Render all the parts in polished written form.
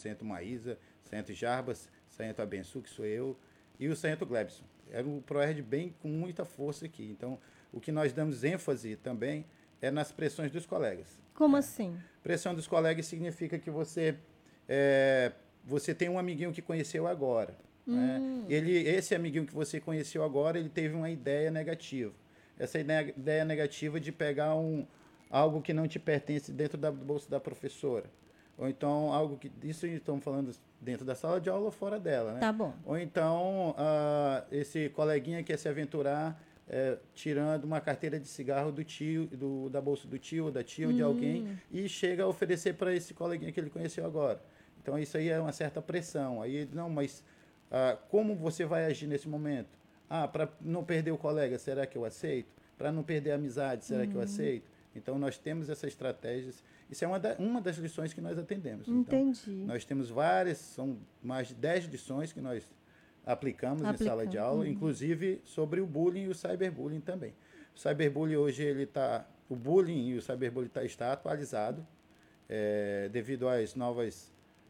Sargento Maísa, Sargento Jarbas, Sargento Abençu, que sou eu, e o Sargento Glebson. Era um PROERD bem com muita força aqui. Então, o que nós damos ênfase também é nas pressões dos colegas. Como assim? Pressão dos colegas significa que você tem um amiguinho que conheceu agora. Né? Esse amiguinho que você conheceu agora, ele teve uma ideia negativa. Essa ideia negativa de pegar algo que não te pertence dentro do bolso da professora. Ou então, algo que... Isso estamos falando dentro da sala de aula ou fora dela, né? Tá bom. Ou então, esse coleguinha quer se aventurar tirando uma carteira de cigarro do tio, da bolsa do tio, ou da tia, ou de alguém, e chega a oferecer para esse coleguinha que ele conheceu agora. Então, isso aí é uma certa pressão. Aí, não, mas como você vai agir nesse momento? Para não perder o colega, será que eu aceito? Para não perder a amizade, será que eu aceito? Então, nós temos essas estratégias. Isso é uma das lições que nós atendemos. Entendi. Então, nós temos várias, são mais de 10 lições que nós aplicamos em sala de aula, inclusive sobre o bullying e o cyberbullying também. O cyberbullying hoje, o bullying e o cyberbullying está atualizado, devido às novas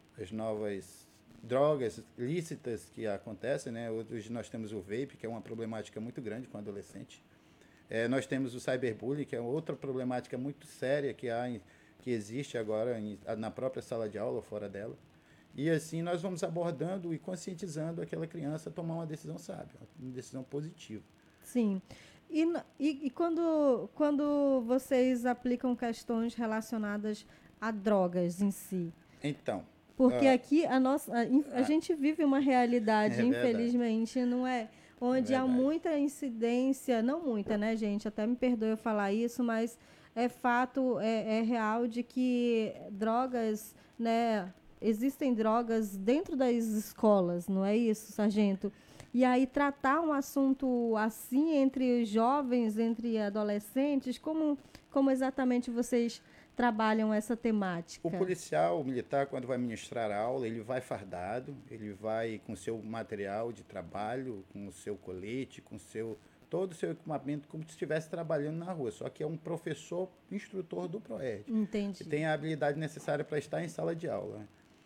drogas lícitas que acontecem, né? Hoje nós temos o vape, que é uma problemática muito grande com adolescente. Nós temos o cyberbullying, que é outra problemática muito séria que existe agora na própria sala de aula ou fora dela. E assim nós vamos abordando e conscientizando aquela criança a tomar uma decisão sábia, uma decisão positiva. Sim. E quando vocês aplicam questões relacionadas a drogas em si? Então... Porque aqui a gente vive uma realidade, infelizmente, não é? Onde há muita incidência, não muita, né, gente? Até me perdoe eu falar isso, mas é fato, é real de que drogas, né? Existem drogas dentro das escolas, não é isso, sargento? E aí tratar um assunto assim entre os jovens, entre adolescentes, como exatamente vocês trabalham essa temática? O policial, o militar, quando vai ministrar a aula, ele vai fardado, ele vai com seu material de trabalho, com o seu colete, com todo o seu equipamento, como se estivesse trabalhando na rua. Só que é um professor, instrutor do PROERD. Entendi. Que tem a habilidade necessária para estar em sala de aula.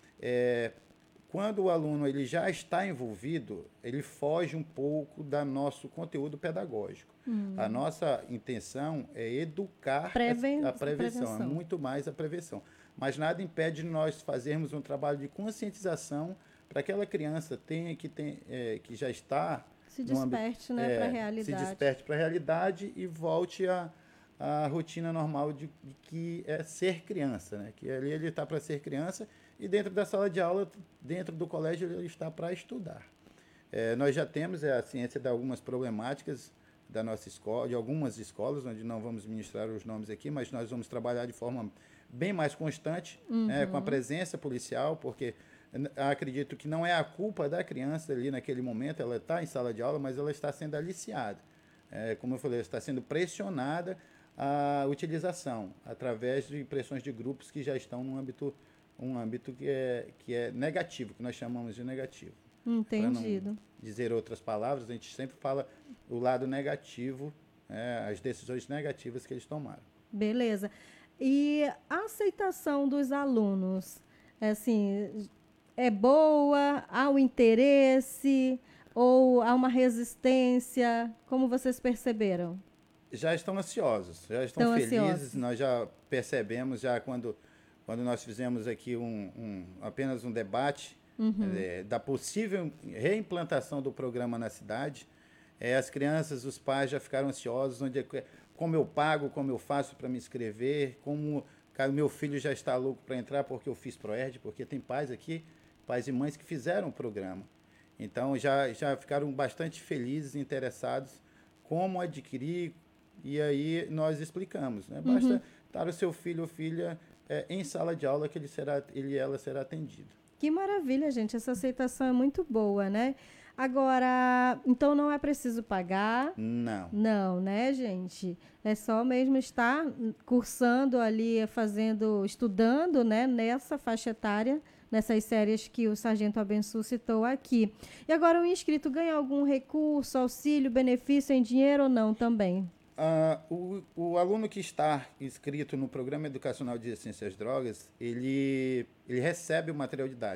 Quando o aluno ele já está envolvido, ele foge um pouco do nosso conteúdo pedagógico. A nossa intenção é educar a prevenção, é muito mais a prevenção. Mas nada impede de nós fazermos um trabalho de conscientização para aquela criança que já está... Se desperte, né, para a realidade. Se desperte para a realidade e volte à rotina normal de que é ser criança, né? Que ali ele está para ser criança e dentro da sala de aula, dentro do colégio, ele está para estudar. Nós já temos a ciência de algumas problemáticas da nossa escola, de algumas escolas, onde não vamos ministrar os nomes aqui, mas nós vamos trabalhar de forma bem mais constante, com a presença policial, porque acredito que não é a culpa da criança ali naquele momento, ela está em sala de aula, mas ela está sendo aliciada. Como eu falei, ela está sendo pressionada à utilização, através de pressões de grupos que já estão num âmbito que é negativo, que nós chamamos de negativo. Entendido. Para não dizer outras palavras, a gente sempre fala o lado negativo, as decisões negativas que eles tomaram. Beleza. E a aceitação dos alunos, assim, é boa? Há o interesse? Ou há uma resistência? Como vocês perceberam? Já estão ansiosos, já estão felizes. Nós já percebemos, quando nós fizemos aqui apenas um debate da possível reimplantação do programa na cidade, as crianças, os pais já ficaram ansiosos, como eu pago, como eu faço para me inscrever, como meu filho já está louco para entrar porque eu fiz PROERD, porque tem pais aqui, pais e mães que fizeram o programa. Então, já ficaram bastante felizes, interessados como adquirir, e aí nós explicamos. Né? Basta estar o seu filho ou filha em sala de aula que ele e ela será atendido. Que maravilha, gente. Essa aceitação é muito boa, né? Agora, então não é preciso pagar? Não. Não, né, gente? É só mesmo estar cursando ali, estudando, né, nessa faixa etária, nessas séries que o Sargento Abençu citou aqui. E agora o inscrito ganha algum recurso, auxílio, benefício em dinheiro ou não também? O aluno que está inscrito no Programa Educacional de Ciências Drogas, ele recebe o material didático.